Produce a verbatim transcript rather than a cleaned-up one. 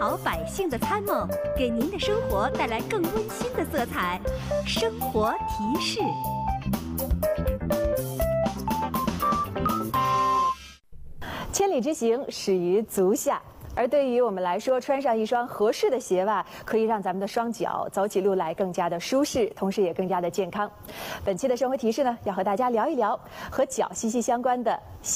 好百姓的参谋，给您的生活带来更温馨的色彩。生活提示。 千里之行，始于足下。而对于我们来说，穿上一双合适的鞋袜，可以让咱们的双脚走起路来更加的舒适，同时也更加的健康。本期的生活提示呢，要和大家聊一聊和脚息息相关的